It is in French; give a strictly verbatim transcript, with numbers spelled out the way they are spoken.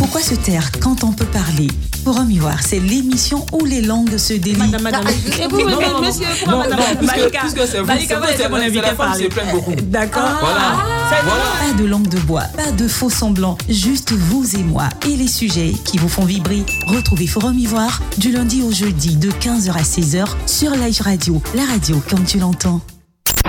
Pourquoi se taire quand on peut parler? Forum Ivoire, c'est l'émission où les langues se délient. Madame, madame, Et vous, non, non, monsieur, non, madame, non, puisque, Malika, puisque c'est vous, Malika, c'est vous, c'est c'est mon la- invité c'est la femme parler. qui se plaint beaucoup. D'accord. Voilà. Voilà. Pas de langue de bois, pas de faux semblants, juste vous et moi et les sujets qui vous font vibrer. Retrouvez Forum Ivoire du lundi au jeudi de quinze heures à seize heures sur Live Radio, la radio comme tu l'entends.